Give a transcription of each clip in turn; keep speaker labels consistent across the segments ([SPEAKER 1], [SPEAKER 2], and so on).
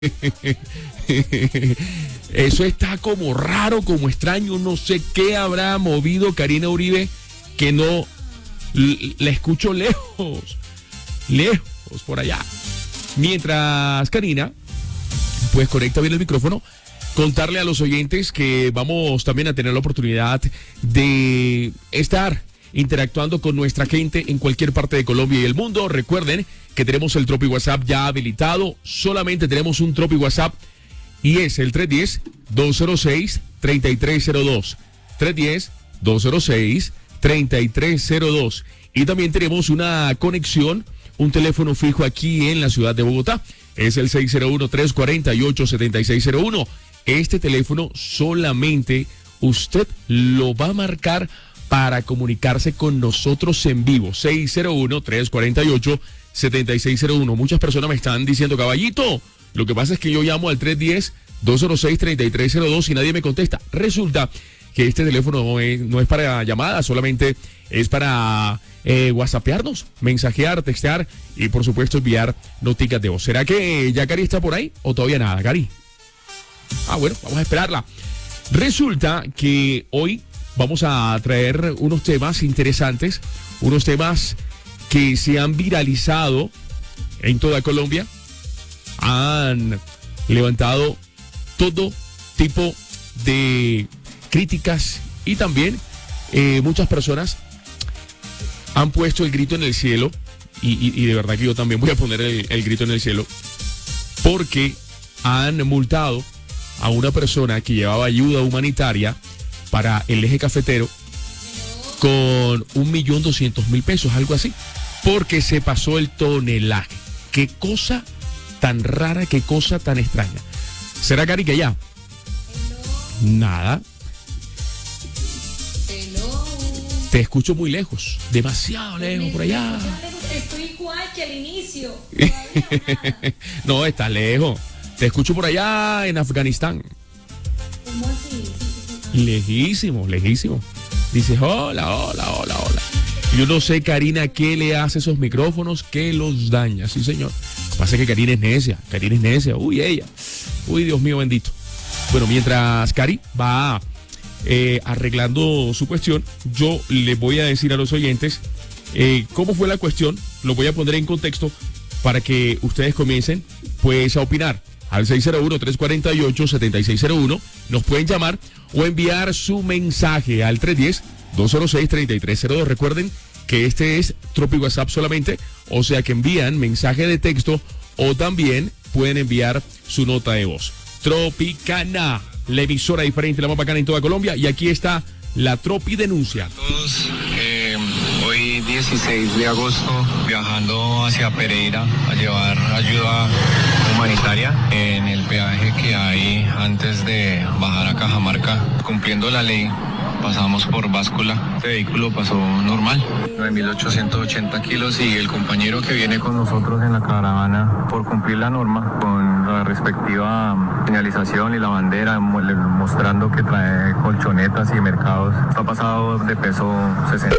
[SPEAKER 1] Eso está como raro, como extraño. No sé qué habrá movido Karina Uribe, que no la escucho lejos por allá. Mientras Karina, pues conecta bien el micrófono, contarle a los oyentes que vamos también a tener la oportunidad de estar interactuando con nuestra gente en cualquier parte de Colombia y el mundo. Recuerden que tenemos el Tropi WhatsApp ya habilitado. Solamente tenemos un Tropi WhatsApp y es el 310-206-3302. 310-206-3302. Y también tenemos una conexión, un teléfono fijo aquí en la ciudad de Bogotá. Es el 601-348-7601. Este teléfono solamente usted lo va a marcar para comunicarse con nosotros en vivo. 601-348-7601. Muchas personas me están diciendo, caballito, lo que pasa es que yo llamo al 310-206-3302 y nadie me contesta. Resulta que este teléfono no es para llamadas, solamente es para whatsappearnos, mensajear, textear y por supuesto enviar noticas de voz. ¿Será que ya Cari está por ahí o todavía nada, Cari? Bueno, vamos a esperarla. Resulta que hoy vamos a traer unos temas interesantes, unos temas que se han viralizado en toda Colombia, han levantado todo tipo de críticas y también muchas personas han puesto el grito en el cielo y de verdad que yo también voy a poner el grito en el cielo porque han multado a una persona que llevaba ayuda humanitaria para el eje cafetero con 1.200.000 pesos, algo así, porque se pasó el tonelaje. Qué cosa tan rara, qué cosa tan extraña. ¿Será, Cari, que ya? Nada. Te escucho muy lejos, demasiado lejos por allá.
[SPEAKER 2] Estoy igual que al inicio.
[SPEAKER 1] No, está lejos. Te escucho por allá en Afganistán.
[SPEAKER 2] ¿Cómo así?
[SPEAKER 1] Lejísimo. Dices, hola. Yo no sé, Karina, qué le hace a esos micrófonos que los daña. Sí, señor. Lo que pasa es que Karina es necia. Uy, ella. Uy, Dios mío bendito. Bueno, mientras Cari va arreglando su cuestión, yo le voy a decir a los oyentes cómo fue la cuestión. Lo voy a poner en contexto para que ustedes comiencen pues a opinar. Al 601-348-7601 nos pueden llamar o enviar su mensaje al 310-206-3302. Recuerden que este es Tropi WhatsApp solamente, o sea que envían mensaje de texto o también pueden enviar su nota de voz. Tropicana, la emisora diferente, la más bacana en toda Colombia, y aquí está la Tropi Denuncia.
[SPEAKER 3] Todos, hoy 16 de agosto, viajando hacia Pereira a llevar ayuda humanitaria en el peaje que hay antes de bajar a Cajamarca, cumpliendo la ley. Pasamos por báscula, este vehículo pasó normal, 9.880 kilos y el compañero que viene con nosotros en la caravana por cumplir la norma con la respectiva señalización y la bandera mostrando que trae colchonetas y mercados, está pasado de peso 60.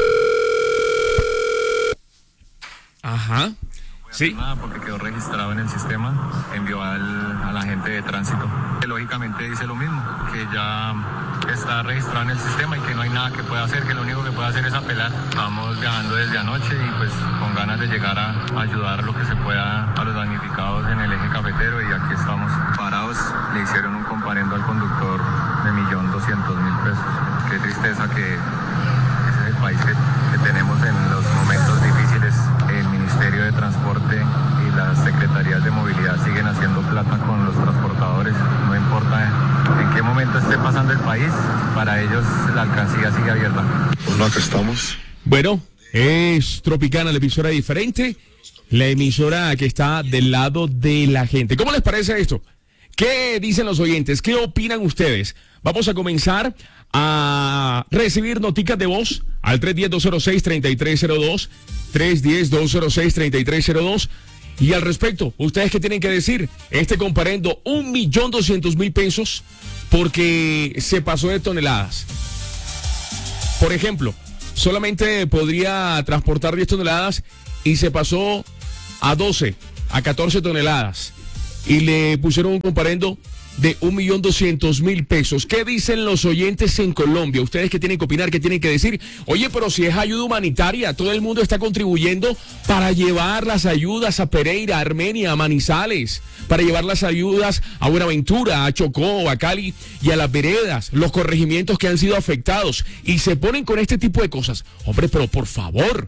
[SPEAKER 1] Ajá. Sí.
[SPEAKER 3] Nada porque quedó registrado en el sistema, envió a la gente de tránsito. Que lógicamente dice lo mismo, que ya está registrado en el sistema y que no hay nada que pueda hacer, que lo único que puede hacer es apelar. Estamos viajando desde anoche y pues con ganas de llegar a ayudar lo que se pueda a los damnificados en el eje cafetero y aquí estamos parados. Le hicieron un comparendo al conductor de 1.200.000 pesos. Qué tristeza que ese es el país que tenemos en los momentos difíciles. El Ministerio de Transporte y las Secretarías de Movilidad siguen haciendo plata con los transportadores. No importa en qué momento esté pasando el país, para ellos la alcancía sigue abierta.
[SPEAKER 4] Bueno, acá estamos.
[SPEAKER 1] Bueno, es Tropicana, la emisora diferente, la emisora que está del lado de la gente. ¿Cómo les parece esto? ¿Qué dicen los oyentes? ¿Qué opinan ustedes? Vamos a comenzar a recibir noticas de voz al 310-206-3302, 310-206-3302. Y al respecto, ¿ustedes qué tienen que decir? Este comparendo 1.200.000 pesos porque se pasó de toneladas. Por ejemplo, solamente podría transportar 10 toneladas y se pasó a 12, a 14 toneladas. y le pusieron un comparendo de 1.200.000 pesos. ¿Qué dicen los oyentes en Colombia? Ustedes que tienen que opinar, qué tienen que decir. Oye, pero si es ayuda humanitaria, todo el mundo está contribuyendo para llevar las ayudas a Pereira, a Armenia, a Manizales, para llevar las ayudas a Buenaventura, a Chocó, a Cali y a las veredas, los corregimientos que han sido afectados, y se ponen con este tipo de cosas. Hombre, pero por favor,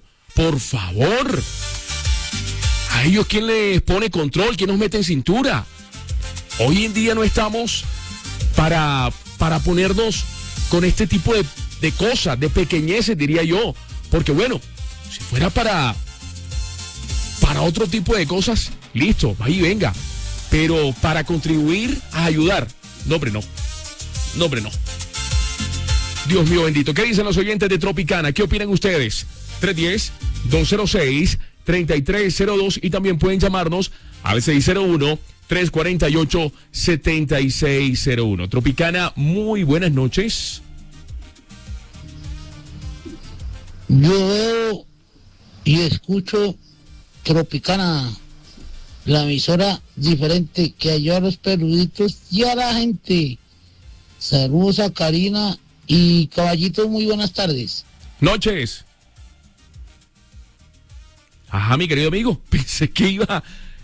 [SPEAKER 1] ¿a ellos quién les pone control? ¿Quién nos mete en cintura? Hoy en día no estamos para ponernos con este tipo de cosas, de pequeñeces, diría yo. Porque bueno, si fuera para otro tipo de cosas, listo, ahí venga. Pero para contribuir a ayudar, no, hombre, no. No, hombre, no. Dios mío bendito. ¿Qué dicen los oyentes de Tropicana? ¿Qué opinan ustedes? 310-206-3302 y también pueden llamarnos al 601-348-7601. Tropicana, muy buenas noches.
[SPEAKER 4] Yo veo y escucho Tropicana, la emisora diferente que ayuda a los peluditos y a la gente. Saludos a Karina y Caballito, muy buenas tardes.
[SPEAKER 1] Noches. Ajá, mi querido amigo, pensé que iba...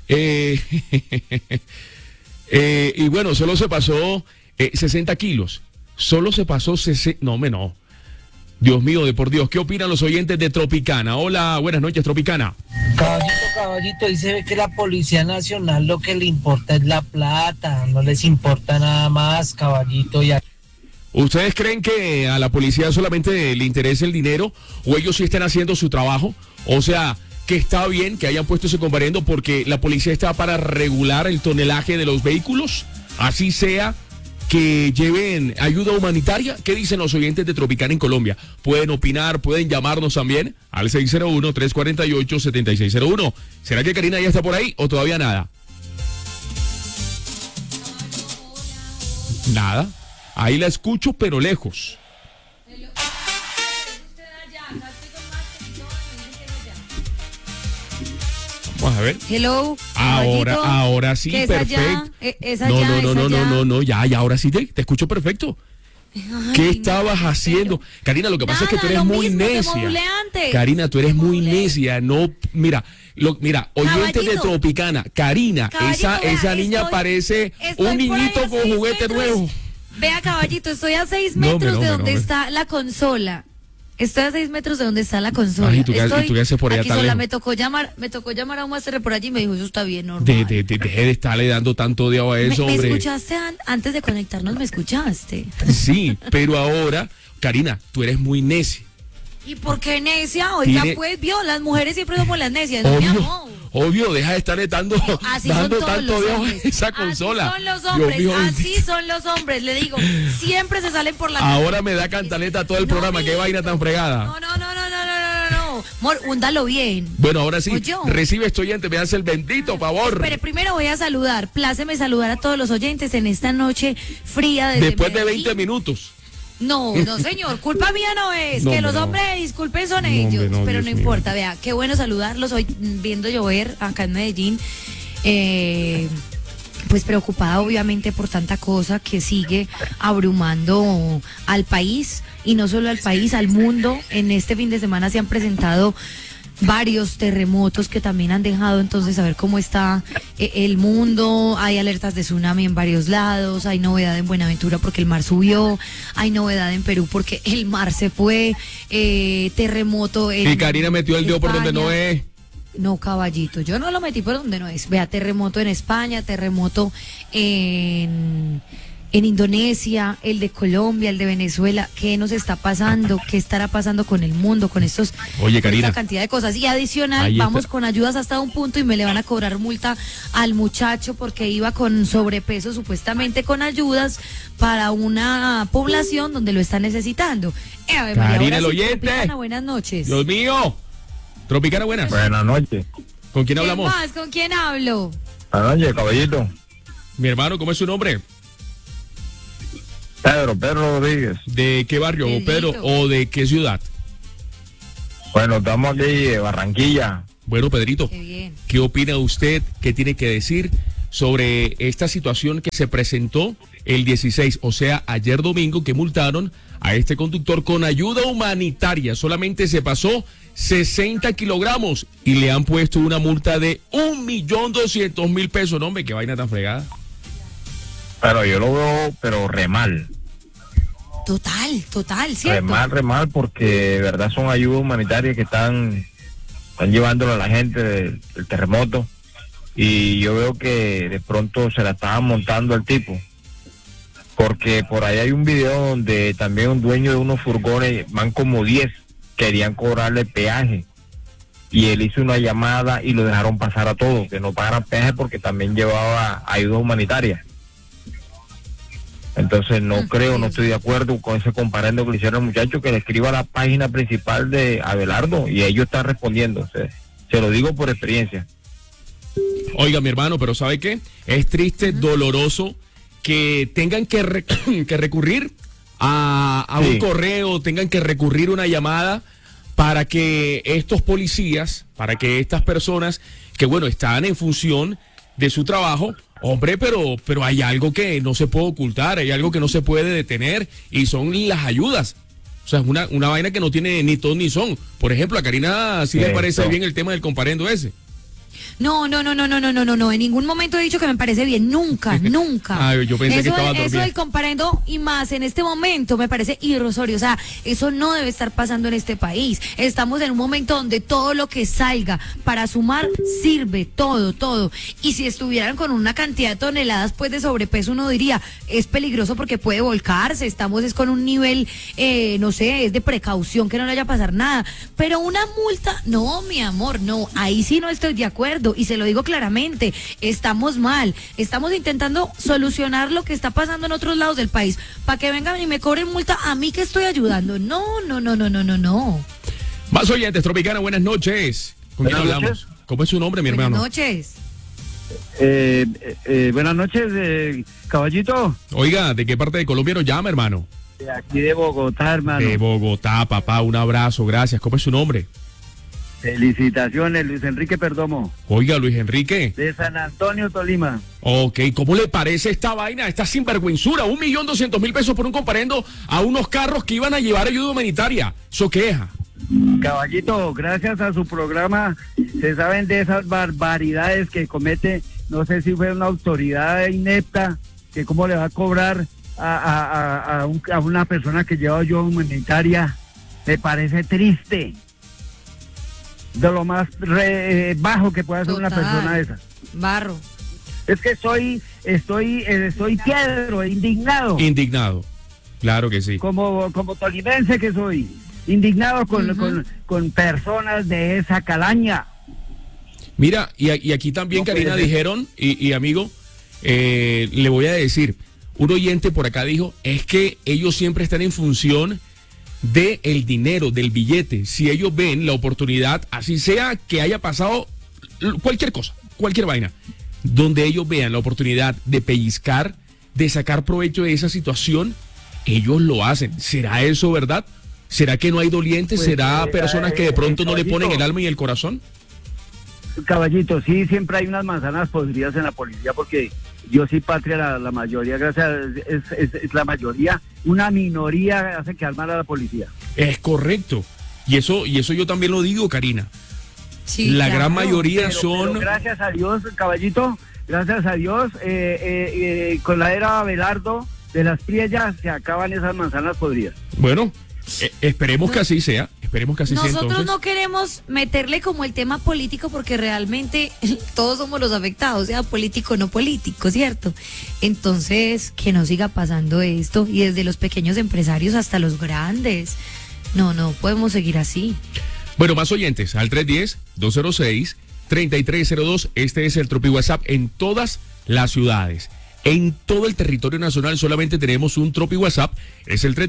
[SPEAKER 1] y bueno, solo se pasó 60 kilos. Solo se pasó 60... No, no. Dios mío, de por Dios. ¿Qué opinan los oyentes de Tropicana? Hola, buenas noches, Tropicana.
[SPEAKER 5] Caballito, dice que la Policía Nacional lo que le importa es la plata. No les importa nada más, caballito.
[SPEAKER 1] ¿Ustedes creen que a la policía solamente le interesa el dinero o ellos sí están haciendo su trabajo? O sea, que está bien que hayan puesto ese comparendo porque la policía está para regular el tonelaje de los vehículos, así sea que lleven ayuda humanitaria. ¿Qué dicen los oyentes de Tropicana en Colombia? Pueden opinar, pueden llamarnos también al 601-348-7601. ¿Será que Karina ya está por ahí o todavía nada? Nada. Ahí la escucho, pero lejos. Vamos a ver.
[SPEAKER 6] Hello.
[SPEAKER 1] Ahora sí, perfecto. No, ya, ahora sí te escucho perfecto. Ay, ¿qué estabas haciendo? Karina, lo que pasa es que tú eres muy necia. Karina, tú eres muy necia. No, mira, oyentes de Tropicana, Karina, esa niña parece un niñito con juguete nuevo.
[SPEAKER 6] Vea, caballito, estoy a 6 metros de donde está la consola. Estoy a 6 metros de donde está la consola.
[SPEAKER 1] Ay, ¿tú qué haces por allá
[SPEAKER 6] aquí
[SPEAKER 1] tan
[SPEAKER 6] sola.
[SPEAKER 1] lejos?
[SPEAKER 6] Me tocó llamar a un máster por allí y me dijo, eso está bien, normal.
[SPEAKER 1] Deje de estarle dando tanto odio a eso,
[SPEAKER 6] ¿Me
[SPEAKER 1] hombre.
[SPEAKER 6] escuchaste antes de conectarnos? ¿Me escuchaste?
[SPEAKER 1] Sí, pero ahora, Karina, tú eres muy necia.
[SPEAKER 6] ¿Y por qué necia? Oiga, pues, las mujeres siempre somos las necias, ¿no, mi amor?
[SPEAKER 1] Obvio, deja de estarle dando tanto odio a esa consola.
[SPEAKER 6] Así son los hombres, le digo, siempre se salen por la
[SPEAKER 1] Ahora cara. Me da cantaleta todo el programa, qué vaina tan fregada.
[SPEAKER 6] No. Amor, húndalo bien.
[SPEAKER 1] Bueno, ahora sí, recibe este oyente, me hace el bendito favor.
[SPEAKER 6] Espere, primero voy a saludar, pláceme saludar a todos los oyentes en esta noche fría
[SPEAKER 1] después de 20 minutos.
[SPEAKER 6] No, señor, culpa mía no es. Que los hombres disculpen son ellos, pero no importa. Vea, qué bueno saludarlos hoy viendo llover acá en Medellín. Pues preocupada obviamente por tanta cosa que sigue abrumando al país, y no solo al país, al mundo. En este fin de semana se han presentado varios terremotos que también han dejado entonces saber cómo está el mundo. Hay alertas de tsunami en varios lados, hay novedad en Buenaventura porque el mar subió, hay novedad en Perú porque el mar se fue, terremoto en...
[SPEAKER 1] Y Karina metió el dedo por donde no es.
[SPEAKER 6] No, caballito, yo no lo metí por donde no es. Vea, terremoto en España, terremoto en Indonesia, el de Colombia, el de Venezuela. ¿Qué nos está pasando? ¿Qué estará pasando con el mundo, con estos,
[SPEAKER 1] Oye, Karina,
[SPEAKER 6] esta cantidad de cosas? Y adicional, vamos con ayudas hasta un punto y me le van a cobrar multa al muchacho porque iba con sobrepeso, supuestamente con ayudas para una población donde lo está necesitando.
[SPEAKER 1] Karina, el oyente.
[SPEAKER 6] Tropicana, buenas noches.
[SPEAKER 1] Dios mío. Tropicana, buenas.
[SPEAKER 7] Buenas noches.
[SPEAKER 1] ¿Con quién hablamos?
[SPEAKER 6] ¿Con quién hablo?
[SPEAKER 7] Buenas noches, caballito.
[SPEAKER 1] Mi hermano, ¿cómo es su nombre?
[SPEAKER 7] Pedro Rodríguez.
[SPEAKER 1] ¿De qué barrio, Pedro, o de qué ciudad?
[SPEAKER 7] Bueno, estamos aquí de Barranquilla.
[SPEAKER 1] Bueno, Pedrito,
[SPEAKER 6] Qué bien.
[SPEAKER 1] ¿Qué opina usted? ¿Qué tiene que decir sobre esta situación que se presentó el 16, o sea, ayer domingo, que multaron a este conductor con ayuda humanitaria. Solamente se pasó 60 kilogramos y le han puesto una multa de 1.200.000 pesos. No, hombre, qué vaina tan fregada.
[SPEAKER 7] Pero yo lo veo, pero re mal.
[SPEAKER 6] Total, ¿cierto?
[SPEAKER 7] Re mal, porque de verdad son ayudas humanitarias que están llevándolo a la gente del terremoto. Y yo veo que de pronto se la estaban montando al tipo. Porque por ahí hay un video donde también un dueño de unos furgones, van como 10, querían cobrarle peaje. Y él hizo una llamada y lo dejaron pasar a todos, que no pagaran peaje porque también llevaba ayuda humanitaria. Entonces no estoy de acuerdo con ese comparendo que le hicieron al muchacho, que le escriba a la página principal de Abelardo y ellos están respondiendo. Se lo digo por experiencia.
[SPEAKER 1] Oiga, mi hermano, pero ¿sabe qué? Es triste, doloroso que tengan que recurrir a un correo, tengan que recurrir a una llamada para que estos policías, para que estas personas que, bueno, están en función de su trabajo, hombre, pero hay algo que no se puede ocultar, hay algo que no se puede detener y son las ayudas. O sea, es una vaina que no tiene ni ton ni son. Por ejemplo, a Karina sí le parece bien el tema del comparendo ese.
[SPEAKER 6] No, en ningún momento he dicho que me parece bien, nunca.
[SPEAKER 1] Yo pensé que estaba dormida.
[SPEAKER 6] Eso del comparendo y más en este momento me parece irrisorio, o sea, eso no debe estar pasando en este país. Estamos en un momento donde todo lo que salga para sumar sirve, todo. Y si estuvieran con una cantidad de toneladas pues de sobrepeso, uno diría, es peligroso porque puede volcarse, estamos es con un nivel, no sé, es de precaución que no le vaya a pasar nada. Pero una multa, no, mi amor, no, ahí sí no estoy de acuerdo. Y se lo digo claramente, estamos mal, estamos intentando solucionar lo que está pasando en otros lados del país, para que vengan y me cobren multa a mí que estoy ayudando. No.
[SPEAKER 1] Más oyentes, Tropicana, buenas noches. ¿Con quién hablamos? ¿Cómo es su nombre, mi hermano?
[SPEAKER 6] Buenas noches.
[SPEAKER 8] Buenas noches, caballito.
[SPEAKER 1] Oiga, ¿de qué parte de Colombia nos llama, hermano?
[SPEAKER 8] De aquí de Bogotá, hermano.
[SPEAKER 1] De Bogotá, papá, un abrazo, gracias. ¿Cómo es su nombre?
[SPEAKER 8] Felicitaciones, Luis Enrique Perdomo.
[SPEAKER 1] Oiga, Luis Enrique.
[SPEAKER 8] De San Antonio, Tolima.
[SPEAKER 1] Ok, ¿cómo le parece esta vaina, esta sinvergüenzura? 1.200.000 pesos por un comparendo a unos carros que iban a llevar ayuda humanitaria. ¿Eso qué es?
[SPEAKER 8] Caballito, gracias a su programa se saben de esas barbaridades que comete, no sé si fue una autoridad inepta, que cómo le va a cobrar a una persona que lleva ayuda humanitaria. Me parece triste. De lo más bajo que puede hacer una persona esa.
[SPEAKER 6] Barro.
[SPEAKER 8] Es que estoy piedro, indignado.
[SPEAKER 1] Indignado, claro que sí.
[SPEAKER 8] Como tolimense que soy, indignado con personas de esa calaña.
[SPEAKER 1] Mira, y aquí también, no, Karina, dijeron, y amigo, le voy a decir, un oyente por acá dijo, es que ellos siempre están en función de el dinero, del billete. Si ellos ven la oportunidad, así sea que haya pasado cualquier cosa, cualquier vaina, donde ellos vean la oportunidad de pellizcar, de sacar provecho de esa situación, ellos lo hacen. ¿Será eso verdad? ¿Será que no hay dolientes? Pues, ¿será personas que de pronto no le ponen el alma y el corazón?
[SPEAKER 8] Caballito, sí, siempre hay unas manzanas podridas en la policía, porque yo sí, patria, la mayoría, gracias, es la mayoría, una minoría hace que mal a la policía.
[SPEAKER 1] Es correcto, y eso yo también lo digo, Karina.
[SPEAKER 6] Sí,
[SPEAKER 1] la gran mayoría son...
[SPEAKER 8] Pero gracias a Dios, caballito, gracias a Dios, con la era Abelardo de las Priellas se acaban esas manzanas podridas.
[SPEAKER 1] Bueno, esperemos que así sea. Esperemos que así sea.
[SPEAKER 6] Nosotros no queremos meterle como el tema político porque realmente todos somos los afectados, sea político o no político, ¿cierto? Entonces, que no siga pasando esto y desde los pequeños empresarios hasta los grandes. No podemos seguir así.
[SPEAKER 1] Bueno, más oyentes, al 310-206-3302. Este es el Tropi WhatsApp en todas las ciudades. En todo el territorio nacional solamente tenemos un Tropi WhatsApp, es el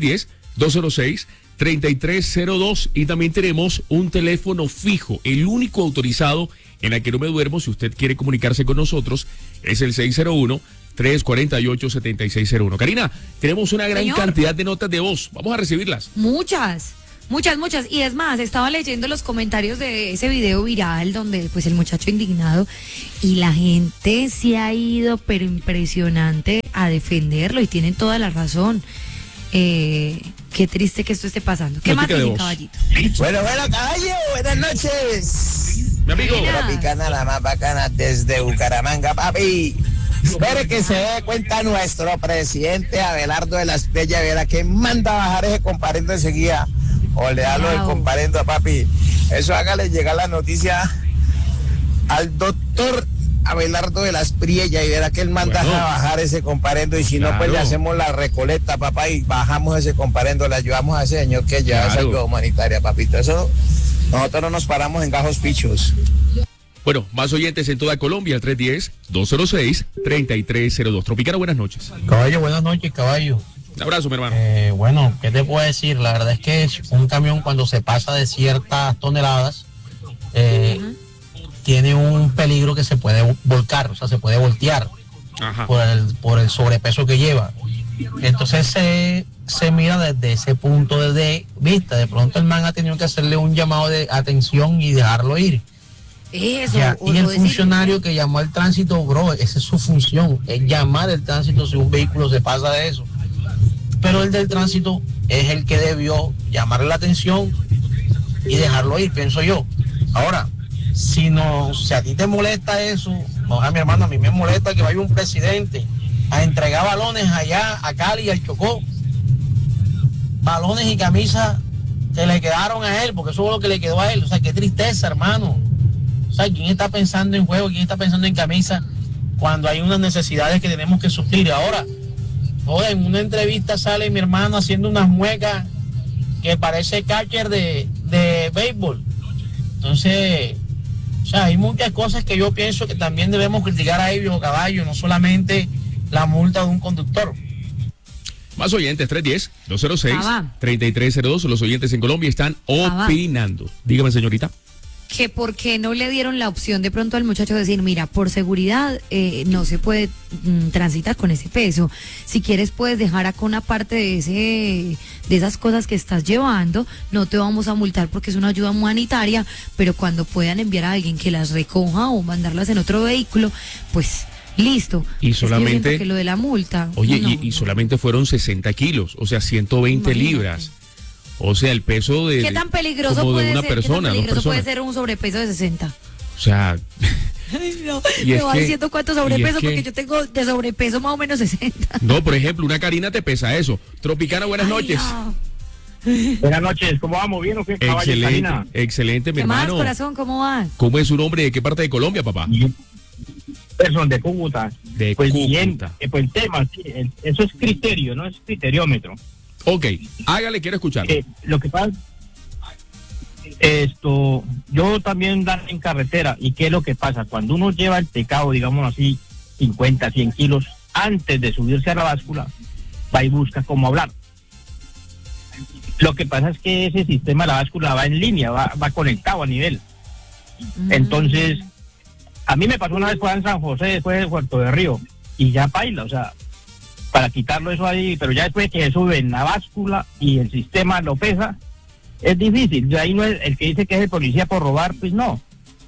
[SPEAKER 1] 310-206-3302, y también tenemos un teléfono fijo, el único autorizado en el que no me duermo. Si usted quiere comunicarse con nosotros, es el 601-348-7601. Karina, tenemos una gran cantidad de notas de voz, vamos a recibirlas.
[SPEAKER 6] Muchas. Muchas. Y es más, estaba leyendo los comentarios de ese video viral donde pues el muchacho indignado y la gente se ha ido, pero impresionante, a defenderlo y tienen toda la razón. Qué triste que esto esté pasando. ¿Qué más dice Caballito?
[SPEAKER 9] Bueno, caballo, buenas noches.
[SPEAKER 1] Mi amigo.
[SPEAKER 9] Tropicana, la más bacana desde Bucaramanga, papi. Espere que se dé cuenta nuestro presidente Abelardo de la Espriella, verá que manda a bajar ese comparendo enseguida. O le da lo del comparendo a papi. Eso hágale llegar la noticia al doctor Abelardo de la Espriella y verá que él manda a bajar ese comparendo. Y si no, pues le hacemos la recoleta, papá, y bajamos ese comparendo, le ayudamos a ese señor que lleva esa ayuda humanitaria, papito. Eso, nosotros no nos paramos en gajos pichos.
[SPEAKER 1] Bueno, más oyentes en toda Colombia, el 310-206-3302. Tropicana, buenas noches.
[SPEAKER 10] Caballo, buenas noches, caballo.
[SPEAKER 1] Un abrazo, mi hermano.
[SPEAKER 10] Bueno, ¿qué te puedo decir? La verdad es que un camión cuando se pasa de ciertas toneladas tiene un peligro que se puede volcar, o sea, se puede voltear por el sobrepeso que lleva. Entonces se mira desde ese punto de vista. De pronto el man ha tenido que hacerle un llamado de atención y dejarlo ir.
[SPEAKER 6] Eso,
[SPEAKER 10] y el funcionario que llamó al tránsito, bro, esa es su función, es llamar el tránsito si un vehículo se pasa de eso. Pero el del tránsito es el que debió llamarle la atención y dejarlo ir, pienso yo. Ahora, si a ti te molesta eso, no, a mi hermano, a mí me molesta que vaya un presidente a entregar balones allá a Cali y al Chocó. Balones y camisas que le quedaron a él, porque eso es lo que le quedó a él. O sea, qué tristeza, hermano. O sea, ¿quién está pensando en juego? ¿Quién está pensando en camisa cuando hay unas necesidades que tenemos que suplir? Ahora, en una entrevista sale mi hermano haciendo unas muecas que parece catcher de béisbol. Entonces, o sea, hay muchas cosas que yo pienso que también debemos criticar a ellos, caballo, no solamente la multa de un conductor.
[SPEAKER 1] Más oyentes, 310-206-3302. Los oyentes en Colombia están opinando. Dígame, señorita.
[SPEAKER 6] Que porque no le dieron la opción de pronto al muchacho de decir, mira, por seguridad no se puede transitar con ese peso. Si quieres puedes dejar acá una parte de esas cosas que estás llevando, no te vamos a multar porque es una ayuda humanitaria, pero cuando puedan enviar a alguien que las recoja o mandarlas en otro vehículo, pues listo.
[SPEAKER 1] Y solamente
[SPEAKER 6] que lo de la multa.
[SPEAKER 1] Oye, y solamente fueron 60 kilos, o sea, 120 libras. O sea, el peso de
[SPEAKER 6] ¿qué tan peligroso
[SPEAKER 1] como
[SPEAKER 6] puede
[SPEAKER 1] de una
[SPEAKER 6] ser?
[SPEAKER 1] persona,
[SPEAKER 6] ¿Qué tan peligroso
[SPEAKER 1] dos personas?
[SPEAKER 6] puede ser un sobrepeso de 60?
[SPEAKER 1] O sea,
[SPEAKER 6] Ay, no, me va diciendo cuánto sobrepeso, porque yo tengo de sobrepeso más o menos 60.
[SPEAKER 1] No, por ejemplo, una Karina te pesa eso. Tropicana, buenas noches.
[SPEAKER 6] No.
[SPEAKER 7] Buenas noches, ¿cómo vamos? ¿Bien o qué?
[SPEAKER 1] Excelente, mi
[SPEAKER 6] ¿Qué más,
[SPEAKER 1] hermano.
[SPEAKER 6] corazón? ¿Cómo vas?
[SPEAKER 1] ¿Cómo es su nombre? ¿De qué parte de Colombia, papá?
[SPEAKER 7] Person de Cúcuta.
[SPEAKER 1] De
[SPEAKER 7] pues
[SPEAKER 1] Cúcuta.
[SPEAKER 7] Bien, pues el tema, sí, eso es criterio, no es criteriómetro.
[SPEAKER 1] Ok, hágale, quiero escucharlo.
[SPEAKER 7] Lo que pasa, yo también ando en carretera, y ¿qué es lo que pasa? Cuando uno lleva el pecado, digamos así, 50, 100 kilos, antes de subirse a la báscula, va y busca cómo hablar. Lo que pasa es que ese sistema de la báscula va en línea, va conectado a nivel. Entonces, a mí me pasó una vez por en San José, después de Puerto de Río, y ya baila, o sea, para quitarlo eso ahí, pero ya después que sube en la báscula y el sistema lo pesa, es difícil. De ahí no es el que dice que es el policía por robar, pues no.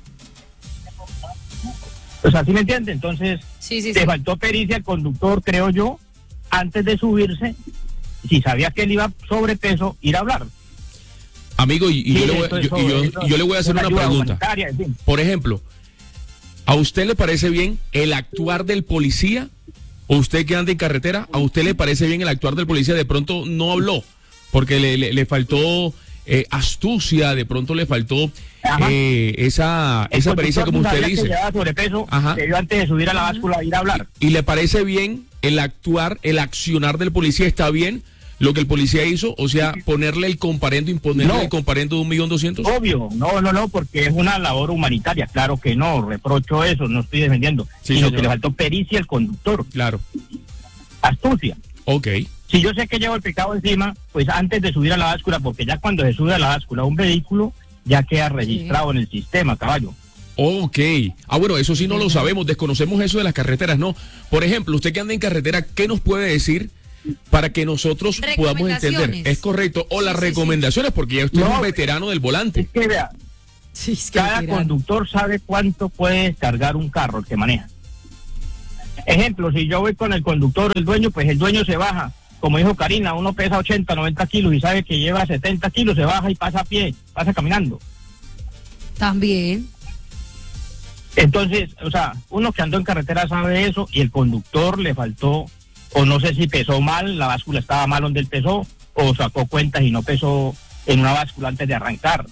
[SPEAKER 7] O sea, ¿sí me entiende? Entonces, te faltó pericia al conductor, creo yo, antes de subirse, si sabía que él iba sobrepeso, ir a hablar.
[SPEAKER 1] Amigo, yo le voy a hacer una pregunta.
[SPEAKER 7] En fin.
[SPEAKER 1] Por ejemplo, ¿a usted le parece bien el actuar del policía? ¿O usted que anda en carretera, a usted le parece bien el actuar del policía? De pronto no habló, porque le faltó astucia, de pronto le faltó esa pericia, como usted dice.
[SPEAKER 7] Sobrepeso, debió antes de subir a la báscula ir a hablar.
[SPEAKER 1] ¿Y le parece bien el actuar, el accionar del policía? ¿Está bien lo que el policía hizo? O sea, ponerle el comparendo, imponerle el comparendo de 1.200.000.
[SPEAKER 7] Obvio, no, porque es una labor humanitaria. Claro que no, reprocho eso, no estoy defendiendo. Sino que le faltó pericia al conductor.
[SPEAKER 1] Claro.
[SPEAKER 7] Astucia.
[SPEAKER 1] Ok.
[SPEAKER 7] Si yo sé que llevo el pecado encima, pues antes de subir a la báscula, porque ya cuando se sube a la báscula un vehículo, ya queda registrado en el sistema, caballo.
[SPEAKER 1] Ok. Bueno, eso sí no lo sabemos, desconocemos eso de las carreteras, ¿no? Por ejemplo, usted que anda en carretera, ¿qué nos puede decir para que nosotros podamos entender.
[SPEAKER 6] Recomendaciones.
[SPEAKER 1] Es correcto. O las
[SPEAKER 6] Sí,
[SPEAKER 1] recomendaciones, porque ya usted es
[SPEAKER 11] No,
[SPEAKER 1] un veterano del volante.
[SPEAKER 11] Es que vea,
[SPEAKER 6] Sí, es que
[SPEAKER 11] cada
[SPEAKER 6] literal.
[SPEAKER 11] conductor sabe cuánto puede descargar un carro, el que maneja. Ejemplo, si yo voy con el conductor, el dueño, pues el dueño se baja. Como dijo Karina, uno pesa 80, 90 kilos y sabe que lleva 70 kilos, se baja y pasa a pie, pasa caminando.
[SPEAKER 6] También.
[SPEAKER 11] Entonces, o sea, uno que andó en carretera sabe eso y el conductor le faltó, o no sé si pesó mal, la báscula estaba mal donde él pesó, o sacó cuentas y no pesó en una báscula antes de arrancar.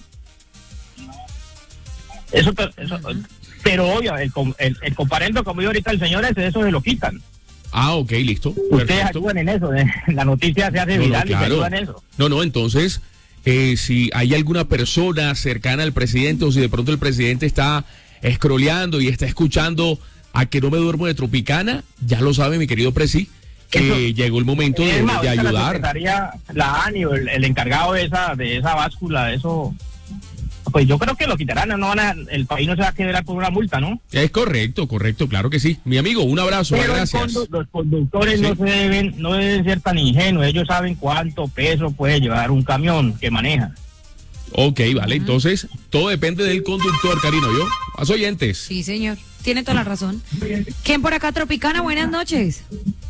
[SPEAKER 11] Eso pero obvio, el comparendo, como dijo ahorita el señor ese, eso se lo quitan.
[SPEAKER 1] Ah, ok, listo.
[SPEAKER 11] Ustedes
[SPEAKER 1] Perfecto.
[SPEAKER 11] ayudan en eso, la noticia se hace viral y se ayudan en eso.
[SPEAKER 1] No, entonces, si hay alguna persona cercana al presidente o si de pronto el presidente está scrolleando y está escuchando a que no me duermo de Tropicana, ya lo sabe mi querido Presi, que
[SPEAKER 11] Eso,
[SPEAKER 1] llegó el momento de
[SPEAKER 11] ahorita
[SPEAKER 1] ayudar.
[SPEAKER 11] La secretaría, la ANI, o el encargado de esa báscula, de eso, pues yo creo que lo quitarán, el país no se va a quedar por una multa, ¿no?
[SPEAKER 1] Es correcto, claro que sí. Mi amigo, un abrazo,
[SPEAKER 11] Pero
[SPEAKER 1] gracias.
[SPEAKER 11] los conductores
[SPEAKER 1] Sí.
[SPEAKER 11] no deben ser tan ingenuos, ellos saben cuánto peso puede llevar un camión que maneja.
[SPEAKER 1] Ok, vale, entonces todo depende del conductor, Karina, ¿yo? Más oyentes.
[SPEAKER 6] Sí, señor. Tiene toda la razón. ¿Quién por acá, Tropicana? Buenas noches.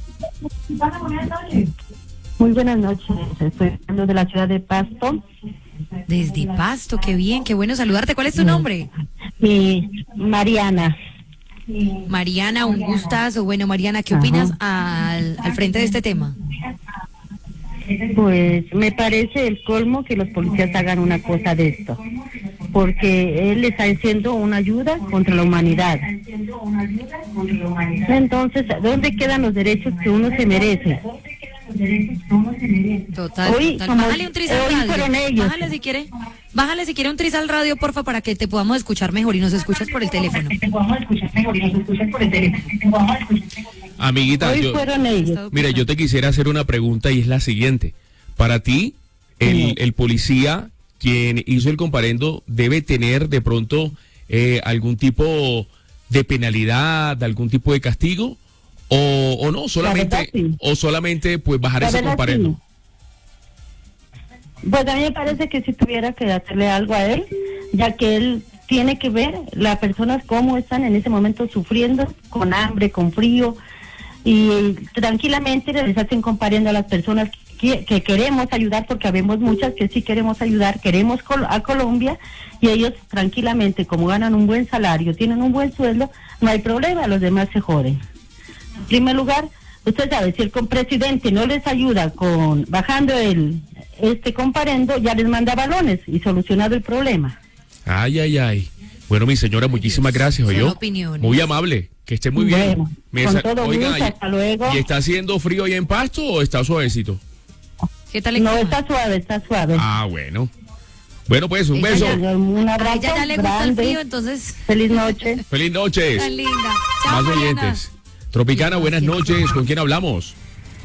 [SPEAKER 12] Muy buenas noches, estoy hablando de la ciudad de Pasto.
[SPEAKER 6] Desde Pasto, qué bien, qué bueno saludarte. ¿Cuál es tu nombre?
[SPEAKER 12] Mariana.
[SPEAKER 6] Mariana, un gustazo. Bueno, Mariana, ¿qué opinas al frente de este tema?
[SPEAKER 12] Pues me parece el colmo que los policías hagan una cosa de esto, porque él está haciendo una ayuda contra la humanidad. Entonces, ¿dónde quedan los derechos que uno se merece?
[SPEAKER 6] Total,
[SPEAKER 12] Hoy,
[SPEAKER 6] total.
[SPEAKER 12] como
[SPEAKER 6] Bájale un tris al
[SPEAKER 12] hoy
[SPEAKER 6] radio.
[SPEAKER 12] fueron ellos.
[SPEAKER 6] Bájale si quiere un tris al radio, porfa, para que te podamos escuchar mejor y nos escuchas por el teléfono.
[SPEAKER 1] Amiguita,
[SPEAKER 12] Hoy fueron ellos.
[SPEAKER 1] mira, yo te quisiera hacer una pregunta y es la siguiente. Para ti, el policía, quien hizo el comparendo, debe tener de pronto algún tipo de penalidad, algún tipo de castigo, o no, solamente,
[SPEAKER 12] sí.
[SPEAKER 1] o solamente pues bajar
[SPEAKER 12] La
[SPEAKER 1] ese
[SPEAKER 12] verdad,
[SPEAKER 1] comparendo.
[SPEAKER 12] sí. Pues a mí me parece que si tuviera que hacerle algo a él, ya que él tiene que ver las personas cómo están en ese momento sufriendo, con hambre, con frío, y tranquilamente les hacen comparando a las personas que queremos ayudar, porque habemos muchas que sí queremos ayudar, queremos a Colombia, y ellos tranquilamente, como ganan un buen salario, tienen un buen sueldo, no hay problema, los demás se joden. En primer lugar, usted sabe, si el presidente no les ayuda con bajando este comparendo, ya les manda balones y solucionado el problema.
[SPEAKER 1] Ay. Bueno, mi señora, muchísimas gracias,
[SPEAKER 6] Son
[SPEAKER 1] ¿oyó?
[SPEAKER 6] opiniones.
[SPEAKER 1] Muy amable, que esté muy bien.
[SPEAKER 12] Bueno, con todo gusto, hasta luego.
[SPEAKER 1] ¿Y está haciendo frío ahí en Pasto o está suavecito?
[SPEAKER 6] ¿Qué tal el
[SPEAKER 12] No,
[SPEAKER 6] clima?
[SPEAKER 12] está suave.
[SPEAKER 1] Ah, bueno. Bueno, pues, un beso.
[SPEAKER 12] Un
[SPEAKER 6] A
[SPEAKER 12] abrazo
[SPEAKER 6] ella ya le gusta el
[SPEAKER 12] grande.
[SPEAKER 6] frío, entonces.
[SPEAKER 12] Feliz noche.
[SPEAKER 1] Feliz noches.
[SPEAKER 6] Tan linda. Chao,
[SPEAKER 1] Más
[SPEAKER 6] Mariana.
[SPEAKER 1] oyentes. Tropicana, buenas noches. ¿Con quién hablamos?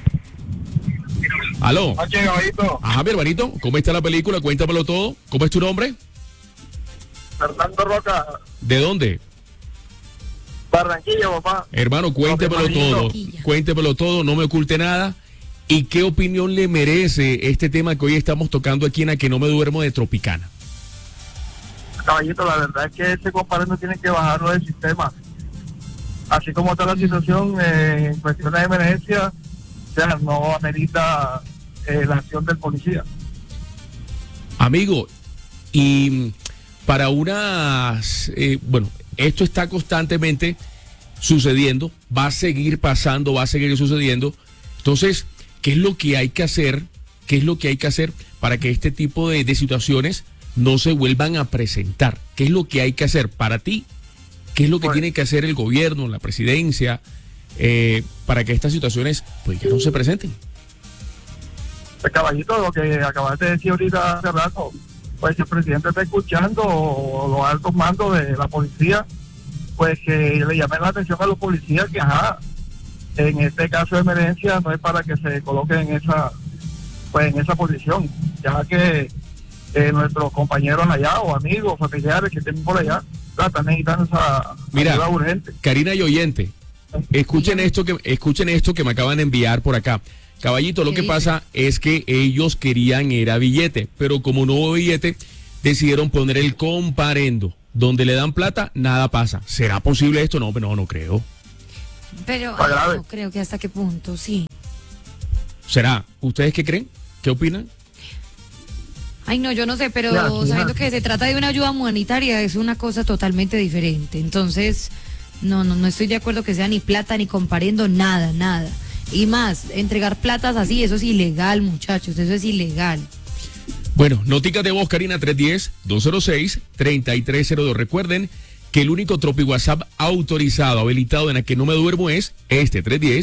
[SPEAKER 1] ¿Aló? Ajá, mi hermanito. ¿Cómo está la película? Cuéntamelo todo. ¿Cómo es tu nombre?
[SPEAKER 13] Fernando Roca,
[SPEAKER 1] ¿De dónde?
[SPEAKER 13] Barranquilla, papá.
[SPEAKER 1] Hermano, cuéntemelo todo. Cuéntemelo todo, no me oculte nada. ¿Y qué opinión le merece este tema que hoy estamos tocando aquí en A Que No Me Duermo de Tropicana?
[SPEAKER 13] Caballito, la verdad es que este comparendo tiene que bajarlo del sistema. Así como está la situación en cuestiones de emergencia, o sea, no amerita la acción del policía.
[SPEAKER 1] Amigo, y para unas, bueno, esto está constantemente sucediendo, va a seguir pasando, va a seguir sucediendo. Entonces, ¿qué es lo que hay que hacer? ¿Qué es lo que hay que hacer para que este tipo de situaciones no se vuelvan a presentar? ¿Qué es lo que hay que hacer para ti? ¿Qué es lo que tiene que hacer el gobierno, la presidencia, para que estas situaciones pues ya no se presenten?
[SPEAKER 13] Pues, caballito, lo que acabaste de decir ahorita hace rato, pues si el presidente está escuchando o los altos mandos de la policía, pues que le llamen la atención a los policías que, ajá, en este caso de emergencia no es para que se coloquen en esa posición, ya que nuestros compañeros allá o amigos, familiares que estén por allá, están necesitando esa ayuda urgente.
[SPEAKER 1] Karina y oyente, Escuchen esto que me acaban de enviar por acá. Caballito, lo que pasa es que ellos querían era billete, pero como no hubo billete, decidieron poner el comparendo. Donde le dan plata, nada pasa. ¿Será posible esto? No creo.
[SPEAKER 6] Pero no creo que hasta qué punto, sí.
[SPEAKER 1] ¿Será? ¿Ustedes qué creen? ¿Qué opinan?
[SPEAKER 6] Ay, no, yo no sé, pero sabiendo que se trata de una ayuda humanitaria es una cosa totalmente diferente. Entonces, no estoy de acuerdo que sea ni plata ni comparendo, nada. Y más, entregar platas así, eso es ilegal, muchachos, eso es ilegal.
[SPEAKER 1] Bueno, noticas de voz, Karina, 310-206-3302. Recuerden que el único Tropi WhatsApp autorizado, habilitado en el que no me duermo es este,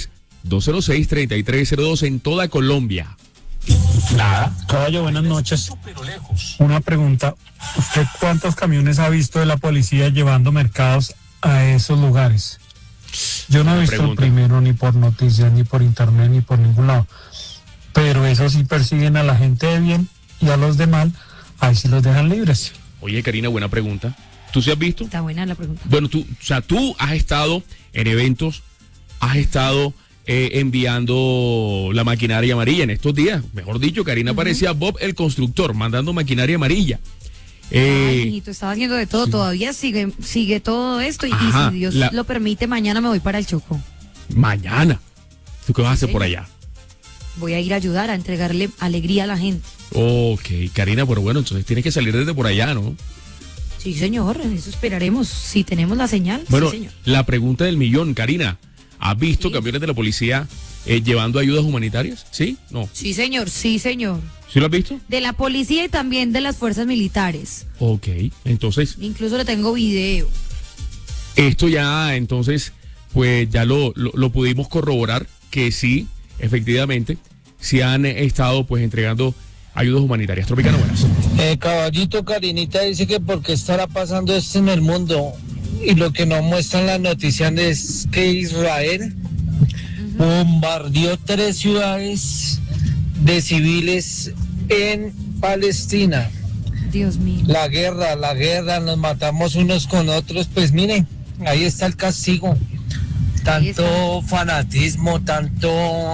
[SPEAKER 1] 310-206-3302 en toda Colombia.
[SPEAKER 14] Nada. Caballo, buenas noches. Una pregunta. ¿Usted cuántos camiones ha visto de la policía llevando mercados a esos lugares? Yo no he visto el primero ni por noticias, ni por internet, ni por ningún lado. Pero eso sí persiguen a la gente de bien y a los de mal, ahí sí los dejan libres.
[SPEAKER 1] Oye, Karina, buena pregunta. ¿Tú sí has visto?
[SPEAKER 6] Está buena la pregunta.
[SPEAKER 1] Bueno, tú has estado en eventos, has estado enviando la maquinaria amarilla en estos días. Mejor dicho, Karina parecía Bob el constructor, mandando maquinaria amarilla.
[SPEAKER 6] Ay, mijito, estaba haciendo de todo, todavía sigue todo esto y si Dios lo permite, mañana me voy para el Chocó.
[SPEAKER 1] ¿Mañana? ¿Tú qué vas a hacer por allá?
[SPEAKER 6] Voy a ir a ayudar, a entregarle alegría a la gente.
[SPEAKER 1] Ok, Karina, pero bueno, entonces tienes que salir desde por allá, ¿no?
[SPEAKER 6] Sí, señor, eso esperaremos, si tenemos la señal.
[SPEAKER 1] Bueno,
[SPEAKER 6] sí, señor.
[SPEAKER 1] La pregunta del millón, Karina, ¿has visto camiones de la policía llevando ayudas humanitarias? ¿Sí? ¿No?
[SPEAKER 6] Sí, señor, sí, señor.
[SPEAKER 1] ¿Sí lo has visto?
[SPEAKER 6] De la policía y también de las fuerzas militares.
[SPEAKER 1] Ok, entonces...
[SPEAKER 6] Incluso le tengo video.
[SPEAKER 1] Esto ya, entonces, pues ya lo pudimos corroborar que sí, efectivamente, sí han estado pues entregando ayudas humanitarias. Tropicana, buenas.
[SPEAKER 5] Caballito, Karinita dice que porque estará pasando esto en el mundo y lo que nos muestran las noticias es que Israel bombardeó 3 ciudades de civiles en Palestina.
[SPEAKER 6] Dios mío.
[SPEAKER 5] La guerra, nos matamos unos con otros, pues miren, ahí está el castigo. Tanto fanatismo, tanto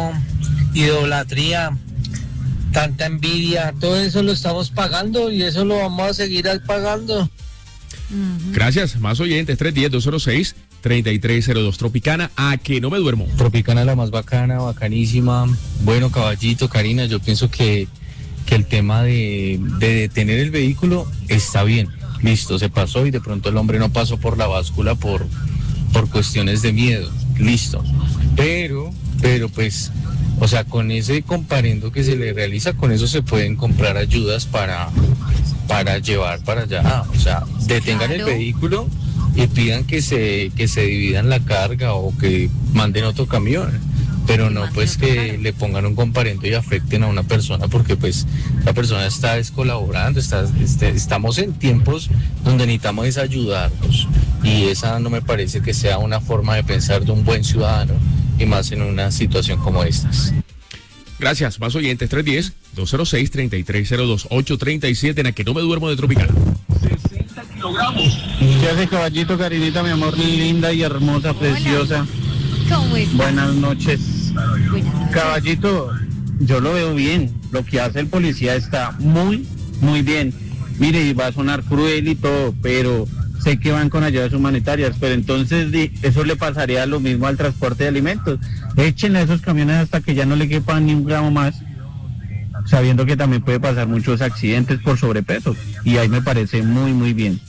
[SPEAKER 5] idolatría, tanta envidia, todo eso lo estamos pagando y eso lo vamos a seguir pagando.
[SPEAKER 1] Gracias, más oyentes, 310-206-3302. Tropicana, a que no me duermo.
[SPEAKER 15] Tropicana, la más bacana, bacanísima. Bueno, Caballito, Karina, yo pienso que el tema de detener el vehículo está bien. Listo, se pasó y de pronto el hombre no pasó por la báscula por cuestiones de miedo. Listo. Pero pues, o sea, con ese comparendo que se le realiza, con eso se pueden comprar ayudas para llevar para allá. O sea, detengan el vehículo y pidan que se dividan la carga o que manden otro camión, pero no pues que le pongan un comparendo y afecten a una persona, porque pues la persona está descolaborando, estamos en tiempos donde necesitamos ayudarnos y esa no me parece que sea una forma de pensar de un buen ciudadano y más en una situación como estas.
[SPEAKER 1] Gracias, más oyentes, 310-206-3302, 837 en la que no me duermo de Tropicana.
[SPEAKER 16] 60 kilogramos. ¿Qué hace, Caballito, Karinita, mi amor, linda y hermosa, preciosa?
[SPEAKER 6] ¿Cómo estás?
[SPEAKER 16] Buenas noches. Caballito, yo lo veo bien. Lo que hace el policía está muy, muy bien. Mire, y va a sonar cruel y todo, pero sé que van con ayudas humanitarias, pero entonces eso le pasaría lo mismo al transporte de alimentos. Échenle a esos camiones hasta que ya no le quepan ni un gramo más, sabiendo que también puede pasar muchos accidentes por sobrepeso, y ahí me parece muy, muy bien.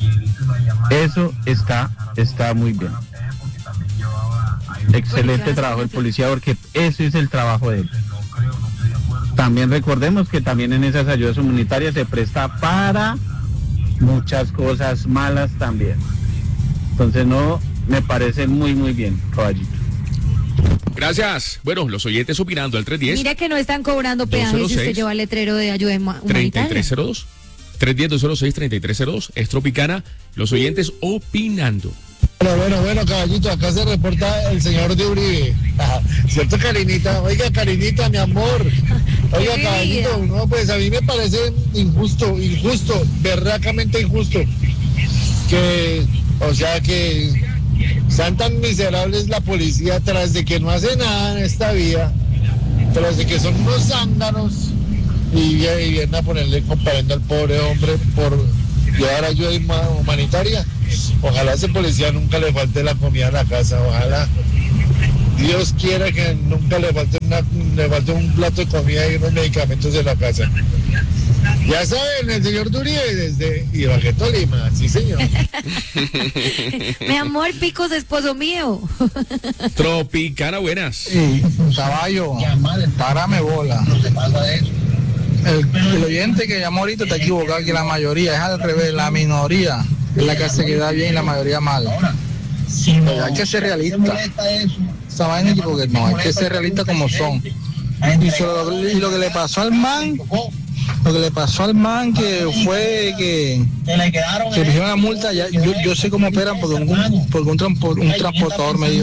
[SPEAKER 16] Eso está muy bien. Excelente trabajo del policía, porque ese es el trabajo de él. También recordemos que también en esas ayudas humanitarias se presta para muchas cosas malas también. Entonces no, me parece muy, muy bien, Caballito.
[SPEAKER 1] Gracias. Bueno, los oyentes opinando al 310.
[SPEAKER 6] Mira que no están cobrando peajes si usted lleva el letrero de ayuda humanitaria.
[SPEAKER 1] 3302. 310-206-3302. Es Tropicana. Los oyentes opinando.
[SPEAKER 17] Bueno, Caballito, acá se reporta el señor de Uribe. ¿Cierto, Karinita? Oiga, Karinita, mi amor. Oiga, Caballito, no, pues a mí me parece injusto, berracamente injusto. Que Están tan miserables la policía tras de que no hace nada en esta vida, tras de que son unos zánganos y vienen a ponerle comparendo al pobre hombre por llevar ayuda humanitaria. Ojalá a ese policía nunca le falte la comida en la casa, ojalá. Dios quiera que nunca le falte un plato de comida y unos medicamentos en la casa. Ya saben, el señor Uribe desde Ibagué, Tolima, sí señor.
[SPEAKER 6] Mi amor, Picos, esposo mío.
[SPEAKER 1] Tropicana, buenas.
[SPEAKER 10] Sí, caballo, párame bola. El oyente que llamó ahorita está equivocado, que la mayoría es al revés, la minoría es la que se queda bien y la mayoría mal. Hay que ser realista. Esa vaina, porque no, hay que ser realista como son. Y lo que le pasó al man, que fue que le pusieron la multa, ya, yo sé cómo operan, porque un transportador me dijo,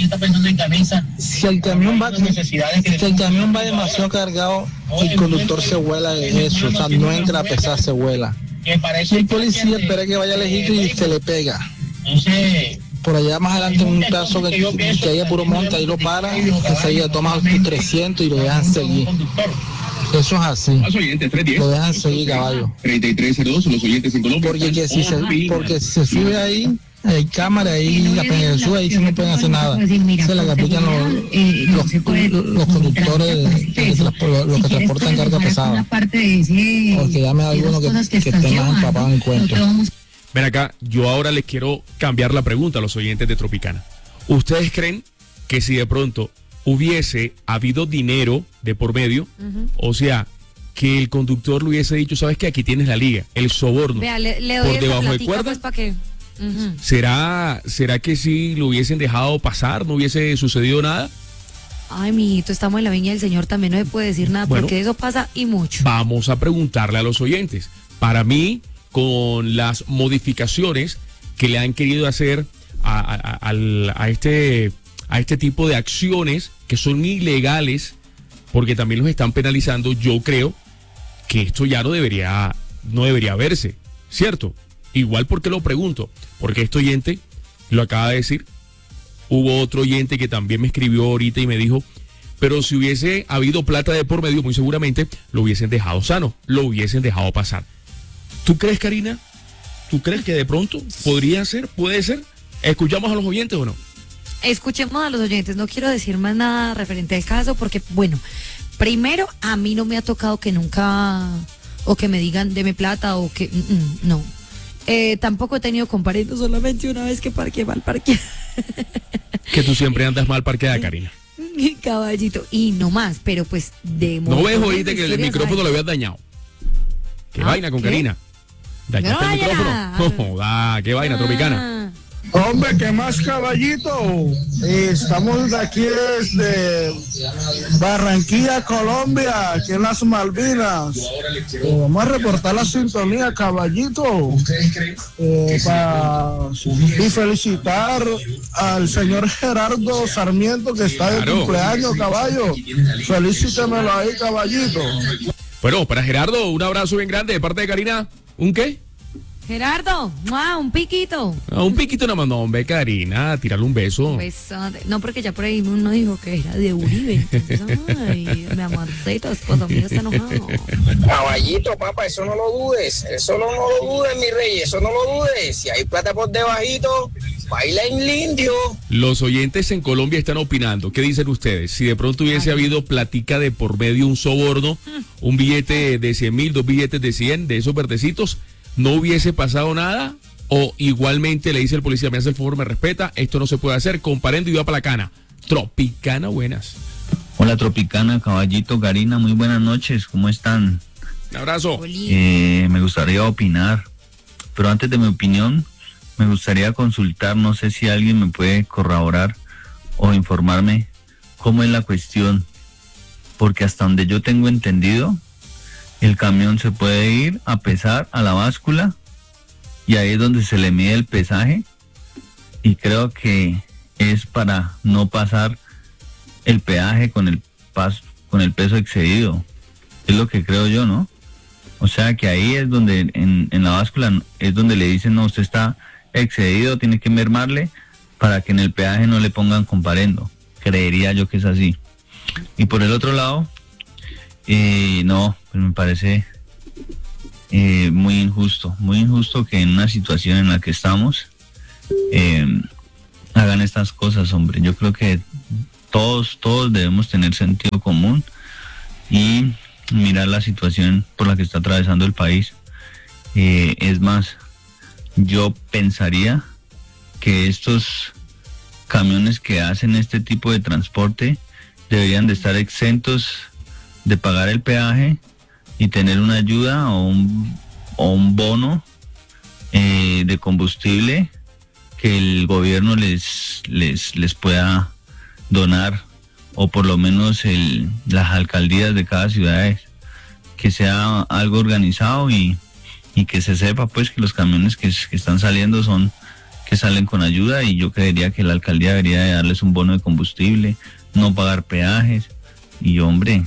[SPEAKER 10] si el camión va demasiado cargado, el conductor se vuela de eso, o sea, no entra a pesar, se vuela. Y el policía espera que vaya lejito y se le pega. Por allá más adelante un caso que haya puro monte, ahí lo paran, enseguida toman 300 y lo dejan seguir. Eso es así. Lo dejan seguir, caballo.
[SPEAKER 1] 3302, los oyentes en Colombia.
[SPEAKER 10] Porque si se sube ahí, hay cámara ahí, la sube ahí, sí no pueden hacer nada. Se la aplican los conductores, los que transportan carga pesada. Porque ya me da alguno que esté más empapado en el cuento.
[SPEAKER 1] Ven acá, yo ahora les quiero cambiar la pregunta a los oyentes de Tropicana. ¿Ustedes creen que si de pronto hubiese habido dinero de por medio, o sea, que el conductor le hubiese dicho, sabes que aquí tienes la liga, el soborno,
[SPEAKER 6] vea, le doy
[SPEAKER 1] por debajo de cuerda,
[SPEAKER 6] pues, ¿para qué?
[SPEAKER 1] ¿Será que si lo hubiesen dejado pasar, no hubiese sucedido nada?
[SPEAKER 6] Ay, mijito, estamos en la viña del Señor, también no se puede decir nada,
[SPEAKER 1] Bueno,
[SPEAKER 6] porque eso pasa y mucho.
[SPEAKER 1] Vamos a preguntarle a los oyentes. Para mí, con las modificaciones que le han querido hacer a este tipo de acciones que son ilegales, porque también los están penalizando, yo creo que esto ya no debería verse, ¿cierto? Igual, porque lo pregunto, porque este oyente lo acaba de decir. Hubo otro oyente que también me escribió ahorita y me dijo, pero si hubiese habido plata de por medio, muy seguramente lo hubiesen dejado sano, lo hubiesen dejado pasar. ¿Tú crees, Karina? ¿Tú crees que de pronto podría ser, puede ser? ¿Escuchamos a los oyentes o no?
[SPEAKER 6] Escuchemos a los oyentes, no quiero decir más nada referente al caso, porque, bueno, primero, a mí no me ha tocado que nunca, o que me digan, deme plata, o que, no. Tampoco he tenido comparendo, solamente una vez que parqué mal parqueada.
[SPEAKER 1] Que tú siempre andas mal parqueada, Karina.
[SPEAKER 6] Caballito, y no más, pero pues de
[SPEAKER 1] no ves ahorita que el micrófono lo habías dañado. ¿Qué vaina con Karina? ¿Dañaste el micrófono? No, qué vaina, Tropicana.
[SPEAKER 18] Hombre, ¿qué más, caballito? Estamos aquí desde Barranquilla, Colombia, aquí en las Malvinas. Vamos a reportar la sintonía, caballito, y felicitar al señor Gerardo Sarmiento, que está de cumpleaños, caballo. Felicítemelo ahí, caballito.
[SPEAKER 1] Bueno, para Gerardo, un abrazo bien grande de parte de Karina. ¿Un qué?
[SPEAKER 6] Gerardo, un piquito.
[SPEAKER 1] Un piquito nada más, no, hombre, Karina, tírale un beso.
[SPEAKER 6] No, porque ya por ahí uno dijo que era de Uribe. Entonces, ay, mi amorcito, esposo mío está enojado.
[SPEAKER 9] Caballito, papá, eso no lo dudes, mi rey, eso no lo dudes. Si hay plata por debajito, baila en lindio.
[SPEAKER 1] Los oyentes en Colombia están opinando. ¿Qué dicen ustedes? Si de pronto hubiese habido platica de por medio, un soborno, un billete de 100,000, 2 billetes de 100, de esos verdecitos, ¿no hubiese pasado nada? O igualmente le dice el policía, me hace el favor, me respeta, esto no se puede hacer, comparendo y va para la cana. Tropicana, buenas.
[SPEAKER 19] Hola, Tropicana, caballito, Karina, muy buenas noches, ¿cómo están?
[SPEAKER 1] Un abrazo.
[SPEAKER 19] Me gustaría opinar, pero antes de mi opinión, me gustaría consultar, no sé si alguien me puede corroborar o informarme cómo es la cuestión, porque hasta donde yo tengo entendido, el camión se puede ir a pesar a la báscula y ahí es donde se le mide el pesaje, y creo que es para no pasar el peaje con el peso excedido, es lo que creo yo, ¿no? O sea que ahí es donde en la báscula es donde le dicen, no, usted está excedido, tiene que mermarle para que en el peaje no le pongan comparendo. Creería yo que es así. Y por el otro lado, no, pues me parece muy injusto que en una situación en la que estamos hagan estas cosas, hombre. Yo creo que todos debemos tener sentido común y mirar la situación por la que está atravesando el país. Es más, yo pensaría que estos camiones que hacen este tipo de transporte deberían de estar exentos de pagar el peaje y tener una ayuda o un bono de combustible que el gobierno les pueda donar, o por lo menos las alcaldías de cada ciudad, que sea algo organizado y que se sepa pues que los camiones que están saliendo son que salen con ayuda, y yo creería que la alcaldía debería de darles un bono de combustible, no pagar peajes, y hombre,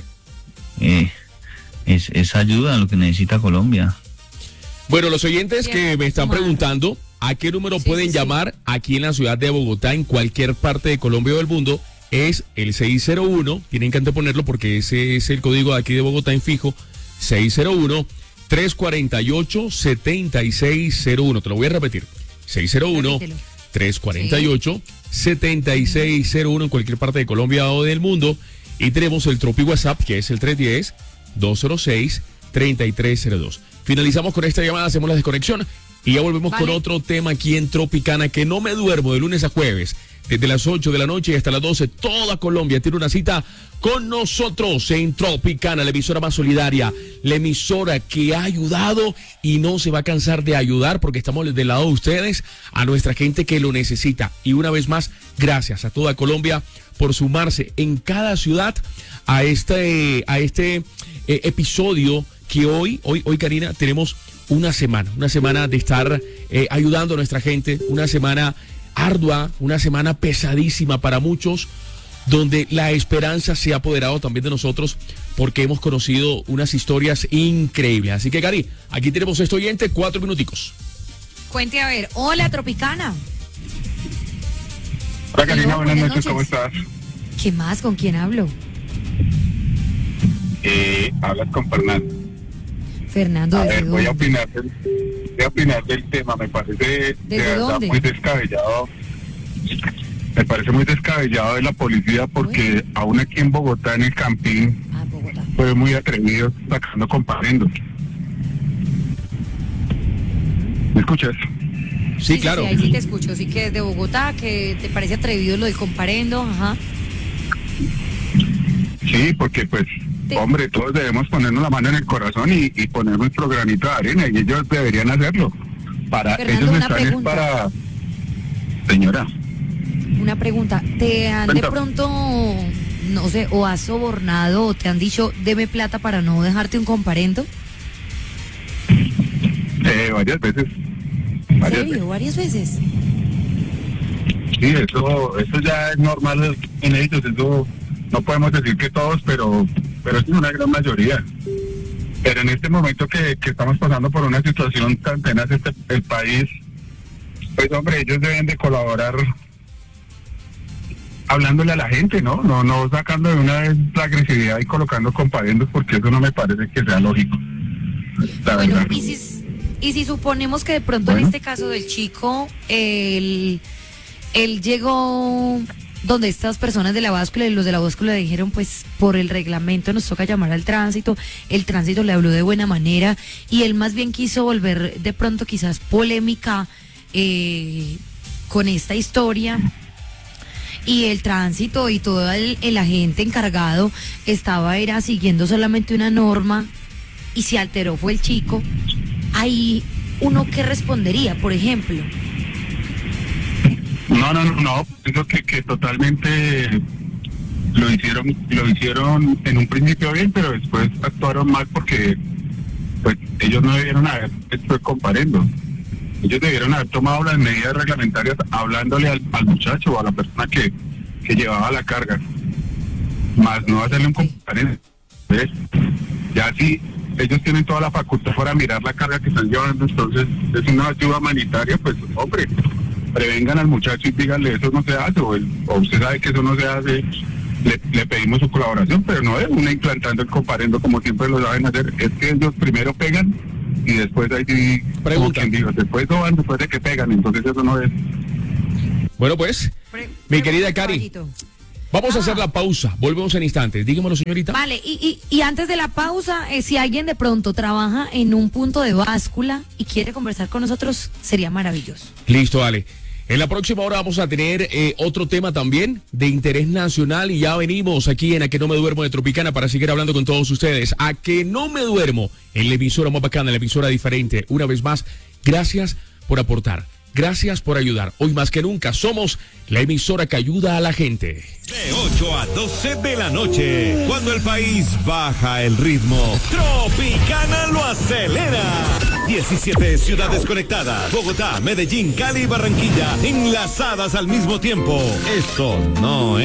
[SPEAKER 19] es ayuda a lo que necesita Colombia.
[SPEAKER 1] Bueno, los oyentes que me están preguntando a qué número pueden llamar aquí en la ciudad de Bogotá, en cualquier parte de Colombia o del mundo, es el 601, tienen que anteponerlo porque ese es el código de aquí de Bogotá en fijo, 601-348-7601, te lo voy a repetir, 601-348-7601 en cualquier parte de Colombia o del mundo. Y tenemos el Tropi WhatsApp, que es el 310-206-3302. Finalizamos con esta llamada, hacemos la desconexión y ya volvemos con otro tema aquí en Tropicana, que no me duermo de lunes a jueves, desde las 8 de la noche hasta las 12. Toda Colombia tiene una cita con nosotros en Tropicana, la emisora más solidaria, la emisora que ha ayudado y no se va a cansar de ayudar, porque estamos del lado de ustedes, a nuestra gente que lo necesita. Y una vez más, gracias a toda Colombia por sumarse en cada ciudad a este episodio que hoy, Karina, tenemos una semana de estar ayudando a nuestra gente, una semana ardua, una semana pesadísima para muchos, donde la esperanza se ha apoderado también de nosotros, porque hemos conocido unas historias increíbles. Así que, Cari, aquí tenemos este oyente, 4 minuticos.
[SPEAKER 6] Cuente a ver. Hola, Tropicana.
[SPEAKER 13] Hola, Karina, buenas noches, ¿cómo estás?
[SPEAKER 6] ¿Qué más? ¿Con quién hablo?
[SPEAKER 13] Hablas con Fernando.
[SPEAKER 6] Fernando,
[SPEAKER 13] a ver, voy a opinar del tema. Me parece de verdad muy descabellado. Me parece muy descabellado de la policía, porque aún aquí en Bogotá, en el Campín, fue muy atrevido sacando comparendo. ¿Me escuchas?
[SPEAKER 1] Sí, claro.
[SPEAKER 6] Sí, ahí sí te escucho. Sí, que es de Bogotá, que te parece atrevido lo de comparendo, ajá.
[SPEAKER 13] Sí, porque pues, hombre, todos debemos ponernos la mano en el corazón y poner nuestro granito de arena, y ellos deberían hacerlo.
[SPEAKER 6] Fernando,
[SPEAKER 13] ellos están para... Señora.
[SPEAKER 6] Una pregunta, ¿te han de pronto, no sé, o has sobornado o te han dicho, deme plata para no dejarte un comparendo?
[SPEAKER 13] Varias veces.
[SPEAKER 6] ¿En serio? ¿Varias veces?
[SPEAKER 13] Sí, eso ya es normal en ellos, eso no podemos decir que todos, pero es una gran mayoría. Pero en este momento que estamos pasando por una situación tan tenaz el país, pues hombre, ellos deben de colaborar hablándole a la gente, ¿no? No sacando de una vez la agresividad y colocando comparendos, porque eso no me parece que sea lógico.
[SPEAKER 6] Bueno, y si suponemos que de pronto en este caso del chico, él llegó donde estas personas de la báscula, y los de la báscula le dijeron, pues por el reglamento nos toca llamar al tránsito, el tránsito le habló de buena manera, y él más bien quiso volver de pronto quizás polémica con esta historia, y el tránsito y todo el agente encargado era siguiendo solamente una norma, y se alteró fue el chico. Ahí uno, ¿qué respondería, por ejemplo?
[SPEAKER 13] No, pienso que totalmente lo hicieron en un principio bien, pero después actuaron mal, porque pues ellos no debieron haber hecho el comparendo. Ellos debieron haber tomado las medidas reglamentarias hablándole al muchacho o a la persona que llevaba la carga, más no hacerle un comparendo. ¿Ves? Ya sí, ellos tienen toda la facultad para mirar la carga que están llevando, entonces es una ayuda humanitaria, pues hombre,
[SPEAKER 20] prevengan al muchacho y díganle eso no se hace, o usted sabe que eso no se hace, le pedimos su colaboración, pero no es una implantando el comparendo como siempre lo saben hacer, es que ellos primero pegan y después ahí sí, como quien dijo, después soban, después de que pegan, entonces eso no es.
[SPEAKER 1] Bueno, pues, mi querida Cari, vamos a hacer la pausa, volvemos en instantes, dígamelo, señorita.
[SPEAKER 6] Vale, y antes de la pausa, si alguien de pronto trabaja en un punto de báscula y quiere conversar con nosotros, sería maravilloso.
[SPEAKER 1] Listo, dale. En la próxima hora vamos a tener otro tema también de interés nacional y ya venimos aquí en A Que No Me Duermo de Tropicana para seguir hablando con todos ustedes. A Que No Me Duermo en la emisora más bacana, en la emisora diferente. Una vez más, gracias por aportar, gracias por ayudar. Hoy más que nunca somos la emisora que ayuda a la gente.
[SPEAKER 21] De 8 a 12 de la noche, cuando el país baja el ritmo, Tropicana lo acelera. 17 ciudades conectadas, Bogotá, Medellín, Cali y Barranquilla, enlazadas al mismo tiempo. Esto no es